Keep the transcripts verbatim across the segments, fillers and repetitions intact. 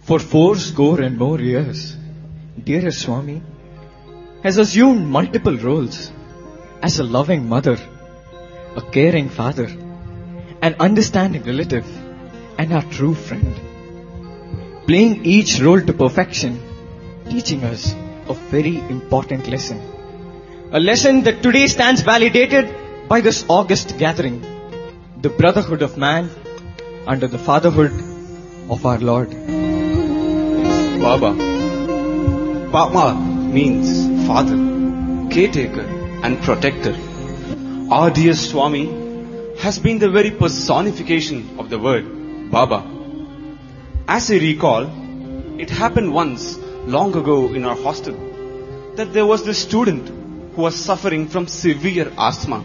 For four score and more years, dearest Swami has assumed multiple roles as a loving mother, a caring father, an understanding relative, and our true friend, playing each role to perfection, teaching us a very important lesson. A lesson that today stands validated by this august gathering, the brotherhood of man under the fatherhood of our Lord. Baba. Baba means father, caretaker and protector. Our dear Swami has been the very personification of the word Baba. As I recall, it happened once long ago in our hostel that there was this student who was suffering from severe asthma.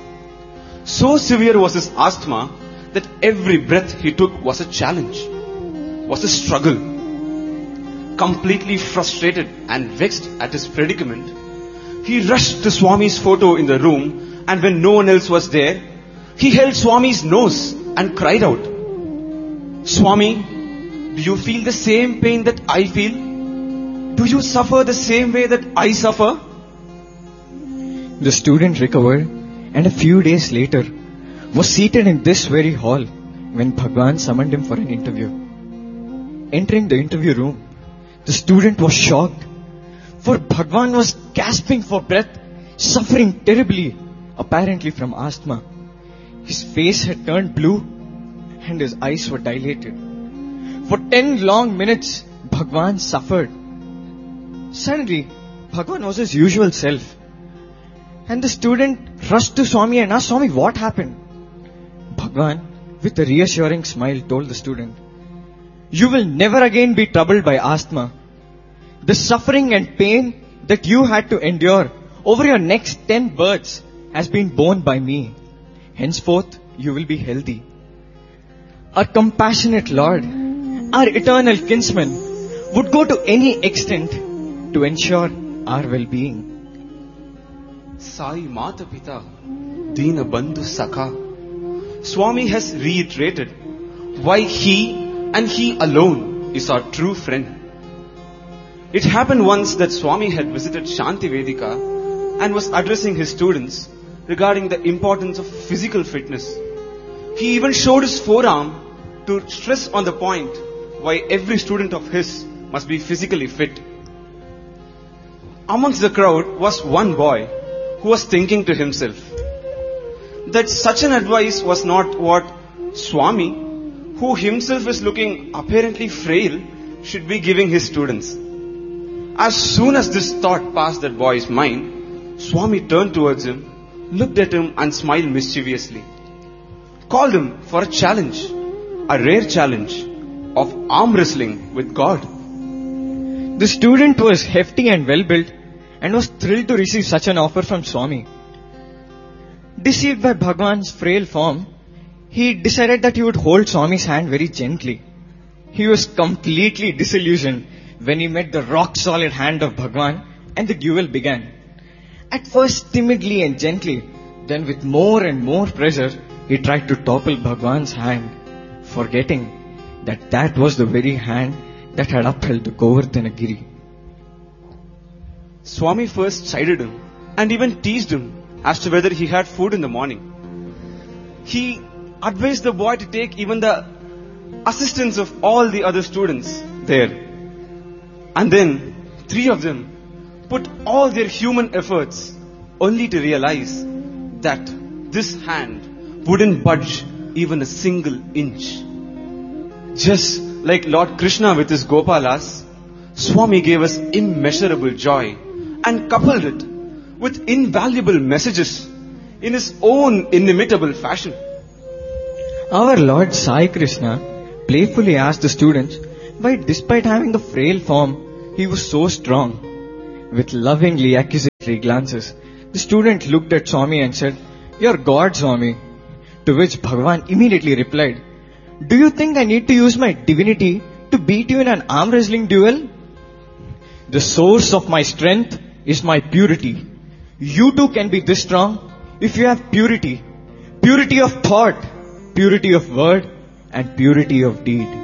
So severe was his asthma that every breath he took was a challenge, was a struggle. Completely frustrated and vexed at his predicament, he rushed to Swami's photo in the room, and when no one else was there, he held Swami's nose and cried out, "Swami, do you feel the same pain that I feel? Do you suffer the same way that I suffer?" The student recovered and a few days later was seated in this very hall when Bhagwan summoned him for an interview. Entering the interview room, the student was shocked, for Bhagwan was gasping for breath, suffering terribly, apparently from asthma. His face had turned blue and his eyes were dilated. For ten long minutes, Bhagwan suffered. Suddenly, Bhagwan was his usual self. And the student rushed to Swami and asked Swami what happened. Bhagwan, with a reassuring smile, told the student, "You will never again be troubled by asthma. The suffering and pain that you had to endure over your next ten births has been borne by me. Henceforth, you will be healthy." Our compassionate Lord, our eternal kinsman, would go to any extent to ensure our well-being. Sai Mata Pita, Deena Bandhu Sakha. Swami has reiterated why he and he alone is our true friend. It happened once that Swami had visited Shanti Vedika and was addressing his students regarding the importance of physical fitness. He even showed his forearm to stress on the point why every student of his must be physically fit. Amongst the crowd was one boy who was thinking to himself that such an advice was not what Swami, who himself is looking apparently frail, should be giving his students. As soon as this thought passed that boy's mind, Swami turned towards him, looked at him and smiled mischievously, called him for a challenge, a rare challenge of arm wrestling with God. The student was hefty and well-built and was thrilled to receive such an offer from Swami. Deceived by Bhagwan's frail form, he decided that he would hold Swami's hand very gently. He was completely disillusioned when he met the rock-solid hand of Bhagwan and the duel began. At first timidly and gently, then with more and more pressure, he tried to topple Bhagwan's hand, forgetting that that was the very hand that had upheld the Govardhana Giri. Swami first chided him and even teased him as to whether he had food in the morning. He advised the boy to take even the assistance of all the other students there. And then three of them put all their human efforts only to realize that this hand wouldn't budge even a single inch. Just like Lord Krishna with his Gopalas, Swami gave us immeasurable joy and coupled it with invaluable messages in his own inimitable fashion. Our Lord Sai Krishna playfully asked the students why, despite having the frail form, he was so strong. With lovingly accusatory glances, the student looked at Swami and said, "You're God, Swami." To which Bhagwan immediately replied, "Do you think I need to use my divinity to beat you in an arm wrestling duel? The source of my strength is my purity. You too can be this strong if you have purity. Purity of thought, purity of word, and purity of deed."